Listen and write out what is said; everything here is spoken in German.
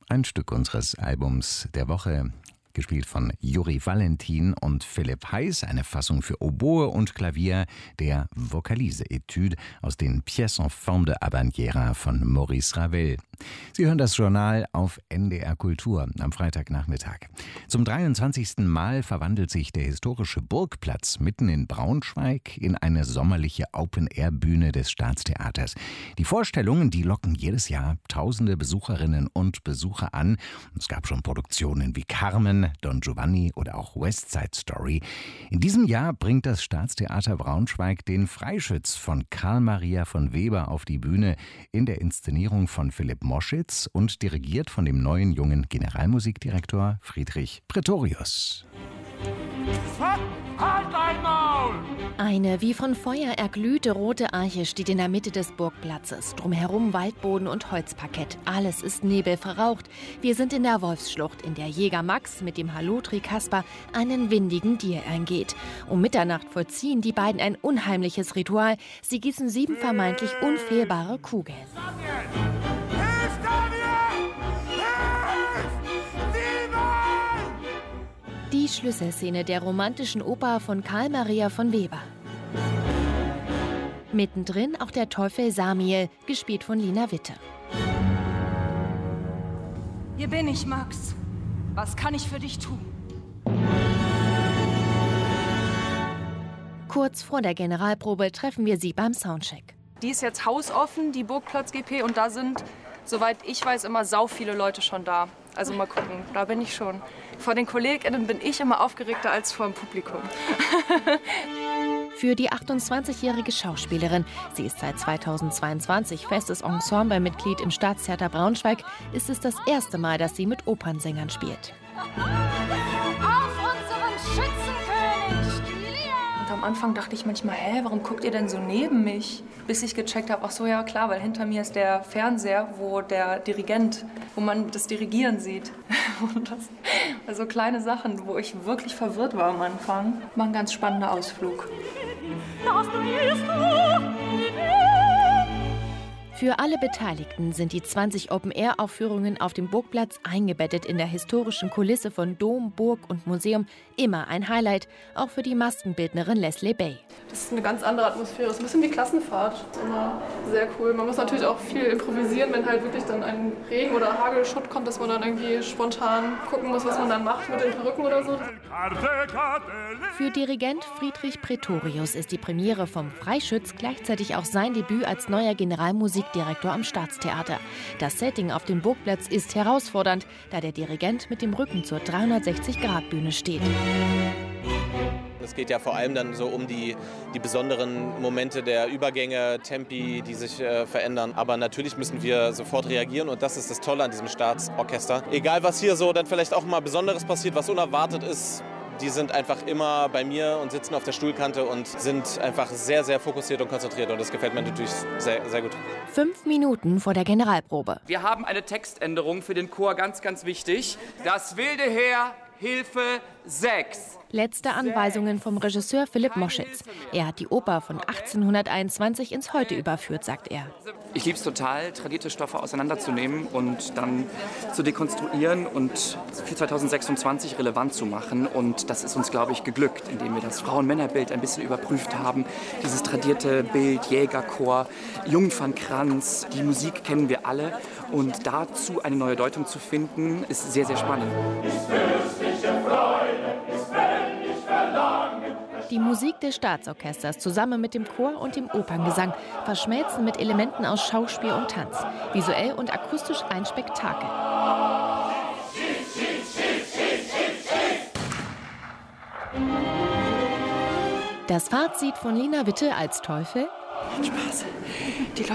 Ein Stück unseres Albums der Woche, gespielt von Juri Valentin und Philipp Heiß, eine Fassung für Oboe und Klavier der Vocalise-Etude aus den Pièces en forme de habanera von Maurice Ravel. Sie hören das Journal auf NDR Kultur am Freitagnachmittag. Zum 23. Mal verwandelt sich der historische Burgplatz mitten in Braunschweig in eine sommerliche Open-Air-Bühne des Staatstheaters. Die Vorstellungen, die locken jedes Jahr tausende Besucherinnen und Besucher an. Es gab schon Produktionen wie Carmen, Don Giovanni oder auch West Side Story. In diesem Jahr bringt das Staatstheater Braunschweig den Freischütz von Karl Maria von Weber auf die Bühne in der Inszenierung von Philipp Moschitz und dirigiert von dem neuen jungen Generalmusikdirektor Friedrich Pretorius. Halt dein Maul! Eine wie von Feuer erglühte rote Arche steht in der Mitte des Burgplatzes. Drumherum Waldboden und Holzparkett. Alles ist nebelverraucht. Wir sind in der Wolfsschlucht, in der Jäger Max mit dem Halotri Kasper einen windigen Dier eingeht. Um Mitternacht vollziehen die beiden ein unheimliches Ritual. Sie gießen 7 vermeintlich unfehlbare Kugeln. Die Schlüsselszene der romantischen Oper von Karl Maria von Weber. Mittendrin auch der Teufel Samiel, gespielt von Lina Witte. Hier bin ich, Max. Was kann ich für dich tun? Kurz vor der Generalprobe treffen wir sie beim Soundcheck. Die ist jetzt hausoffen, die Burgplatz-GP, und da sind, soweit ich weiß, immer sau viele Leute schon da. Also mal gucken, da bin ich schon. Vor den KollegInnen bin ich immer aufgeregter als vor dem Publikum. Für die 28-jährige Schauspielerin, sie ist seit 2022 festes Ensemblemitglied im Staatstheater Braunschweig, ist es das erste Mal, dass sie mit Opernsängern spielt. Auf unseren Schützenkönig! Und am Anfang dachte ich manchmal, warum guckt ihr denn so neben mich? Bis ich gecheckt habe, ach so, ja klar, weil hinter mir ist der Fernseher, wo der Dirigent, wo man das Dirigieren sieht. Und das, also kleine Sachen, wo ich wirklich verwirrt war am Anfang. War ein ganz spannender Ausflug. Für alle Beteiligten sind die 20 Open-Air-Aufführungen auf dem Burgplatz eingebettet in der historischen Kulisse von Dom, Burg und Museum immer ein Highlight, auch für die Maskenbildnerin Leslie Bay. Das ist eine ganz andere Atmosphäre. Es ist ein bisschen wie Klassenfahrt. Das ist immer sehr cool. Man muss natürlich auch viel improvisieren, wenn halt wirklich dann ein Regen- oder Hagelschutt kommt, dass man dann irgendwie spontan gucken muss, was man dann macht mit den Perücken oder so. Für Dirigent Friedrich Pretorius ist die Premiere vom Freischütz gleichzeitig auch sein Debüt als neuer Generalmusikdirektor am Staatstheater. Das Setting auf dem Burgplatz ist herausfordernd, da der Dirigent mit dem Rücken zur 360-Grad-Bühne steht. Es geht ja vor allem dann so um die besonderen Momente der Übergänge, Tempi, die sich verändern. Aber natürlich müssen wir sofort reagieren und das ist das Tolle an diesem Staatsorchester. Egal was hier so dann vielleicht auch mal Besonderes passiert, was unerwartet ist, die sind einfach immer bei mir und sitzen auf der Stuhlkante und sind einfach sehr, sehr fokussiert und konzentriert. Und das gefällt mir natürlich sehr, sehr gut. 5 Minuten vor der Generalprobe. Wir haben eine Textänderung für den Chor, ganz, ganz wichtig. Das wilde Heer, Hilfe 6. Letzte Anweisungen vom Regisseur Philipp Moschitz. Er hat die Oper von 1821 ins Heute überführt, sagt er. Ich liebe es total, tradierte Stoffe auseinanderzunehmen und dann zu dekonstruieren und für 2026 relevant zu machen. Und das ist uns, glaube ich, geglückt, indem wir das Frauen-Männer-Bild ein bisschen überprüft haben. Dieses tradierte Bild, Jägerchor, Jungfernkranz, die Musik kennen wir alle. Und dazu eine neue Deutung zu finden, ist sehr, sehr spannend. Die Musik des Staatsorchesters zusammen mit dem Chor und dem Operngesang verschmelzen mit Elementen aus Schauspiel und Tanz. Visuell und akustisch ein Spektakel. Das Fazit von Lina Witte als Teufel: Spaß. Die Leute